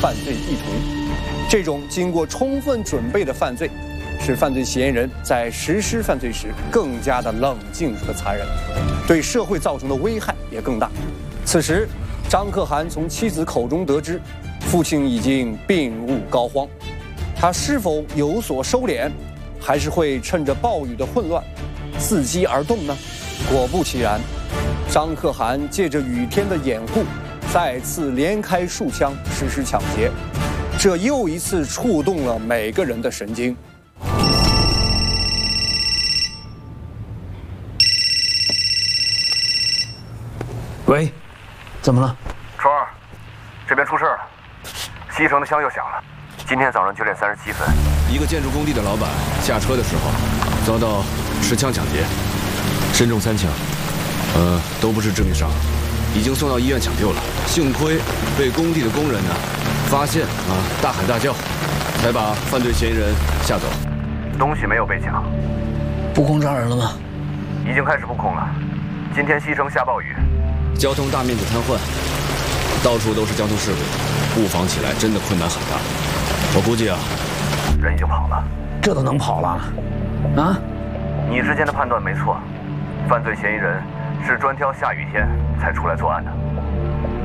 犯罪意图。这种经过充分准备的犯罪，使犯罪嫌疑人在实施犯罪时更加的冷静和残忍，对社会造成的危害也更大。此时，张可汗从妻子口中得知，父亲已经病入膏肓，他是否有所收敛，还是会趁着暴雨的混乱伺机而动呢？果不其然，张可汗借着雨天的掩护，再次连开数枪实施抢劫，这又一次触动了每个人的神经。 喂，怎么了？ 川儿，这边出事了，西城的枪又响了。今天早上9点37分， 一个建筑工地的老板下车的时候，遭到持枪抢劫，身中3枪，都不是致命伤，已经送到医院抢救了。幸亏被工地的工人呢发现大喊大叫，才把犯罪嫌疑人吓走。 东西没有被抢， 布控抓人了吗？ 已经开始布控了。今天西城下暴雨， 交通大面积瘫痪，到处都是交通事故，布防起来真的困难很大。我估计人已经跑了。 这都能跑了？啊？ 你之前的判断没错，犯罪嫌疑人是专挑下雨天才出来作案的。